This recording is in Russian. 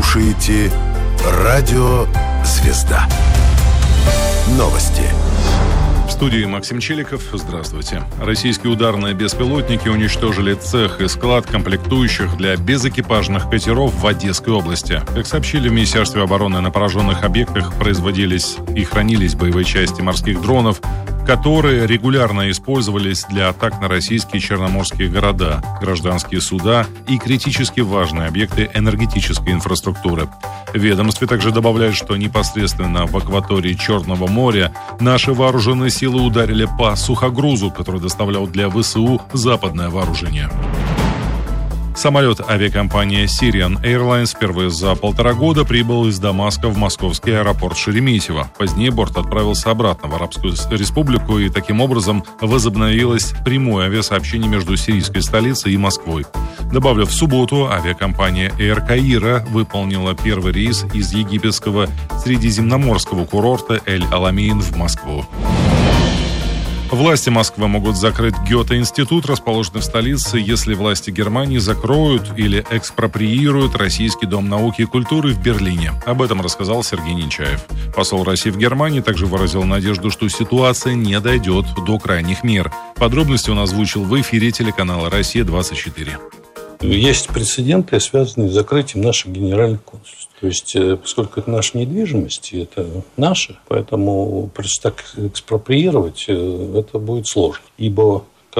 слушаете Радио «Звезда». Новости. В студии Максим Челиков. Здравствуйте. Российские ударные беспилотники уничтожили цех и склад комплектующих для безэкипажных катеров в Одесской области. Как сообщили в Министерстве обороны, на пораженных объектах производились и хранились боевые части морских дронов, которые регулярно использовались для атак на российские черноморские города, гражданские суда и критически важные объекты энергетической инфраструктуры. В ведомстве также добавляют, что непосредственно в акватории Черного моря наши вооруженные силы ударили по сухогрузу, который доставлял для ВСУ западное вооружение. Самолет авиакомпании Syrian Airlines впервые за 1,5 года прибыл из Дамаска в московский аэропорт Шереметьево. Позднее борт отправился обратно в Арабскую Республику, и таким образом возобновилось прямое авиасообщение между сирийской столицей и Москвой. Добавлю, в субботу авиакомпания Air Cairo выполнила первый рейс из египетского средиземноморского курорта Эль-Аламейн в Москву. Власти Москвы могут закрыть Гёте-институт, расположенный в столице, если власти Германии закроют или экспроприируют Российский дом науки и культуры в Берлине. Об этом рассказал Сергей Нечаев. Посол России в Германии также выразил надежду, что ситуация не дойдет до крайних мер. Подробности он озвучил в эфире телеканала «Россия-24». Есть прецеденты, связанные с закрытием наших генеральных консульств. То есть, поскольку это наша недвижимость, это наше, поэтому просто так экспроприировать это будет сложно. Ибо